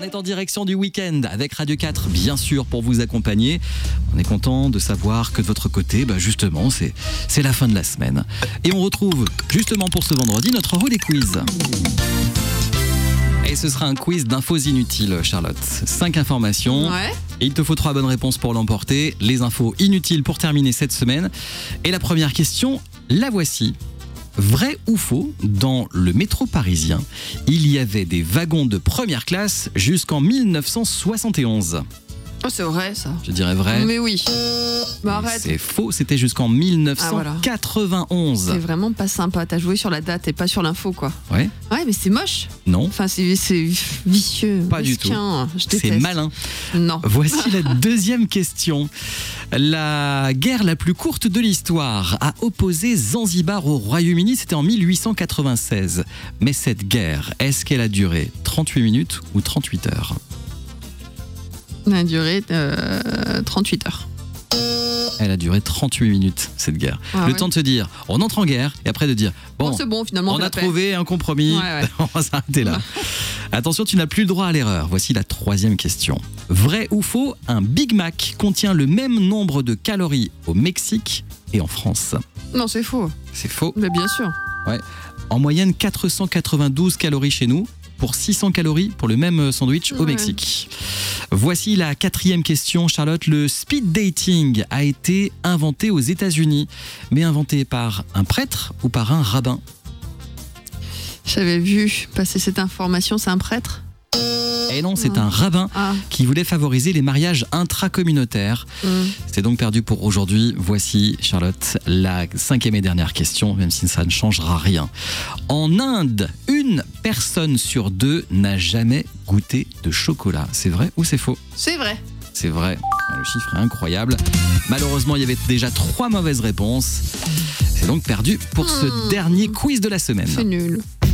est en direction du week-end avec Radio 4, bien sûr, pour vous accompagner. On est content de savoir que de votre côté, justement, c'est la fin de la semaine. Et on retrouve, justement pour ce vendredi, notre relais quiz. Et ce sera un quiz d'infos inutiles, Charlotte. 5 informations. Ouais. Et il te faut 3 bonnes réponses pour l'emporter. Les infos inutiles pour terminer cette semaine. Et la première question, la voici. Vrai ou faux, dans le métro parisien, il y avait des wagons de première classe jusqu'en 1971. Oh, c'est vrai ça. Je dirais vrai. Mais oui. Arrête. C'est faux, c'était jusqu'en 1991. C'est vraiment pas sympa. T'as joué sur la date et pas sur l'info, quoi. Ouais. Ouais, mais c'est moche. Non. Enfin, c'est vicieux. Pas du tout. Je déteste. C'est malin. Non. Voici la deuxième question. La guerre la plus courte de l'histoire a opposé Zanzibar au Royaume-Uni, c'était en 1896. Mais cette guerre, est-ce qu'elle a duré 38 minutes ou 38 heures ? Elle a duré 38 heures. Elle a duré 38 minutes, cette guerre. Ah, temps de se dire, on entre en guerre, et après de dire, bon, c'est bon, finalement, on a trouvé un compromis, ouais. on va s'arrêter là. Attention, tu n'as plus le droit à l'erreur. Voici la troisième question. Vrai ou faux, un Big Mac contient le même nombre de calories au Mexique et en France ? Non, c'est faux. C'est faux. Mais bien sûr. Ouais. En moyenne, 492 calories chez nous, pour 600 calories pour le même sandwich au Mexique. Voici la quatrième question, Charlotte. Le speed dating a été inventé aux États-Unis, mais inventé par un prêtre ou par un rabbin ? J'avais vu passer cette information, c'est un prêtre ? Et non, c'est un rabbin qui voulait favoriser les mariages intracommunautaires. C'est donc perdu pour aujourd'hui. Voici, Charlotte, la cinquième et dernière question, même si ça ne changera rien. En Inde, une personne sur 2 n'a jamais goûté de chocolat. C'est vrai ou c'est faux ? C'est vrai. C'est vrai. Le chiffre est incroyable. Malheureusement, il y avait déjà 3 mauvaises réponses. C'est donc perdu pour ce dernier quiz de la semaine. C'est nul.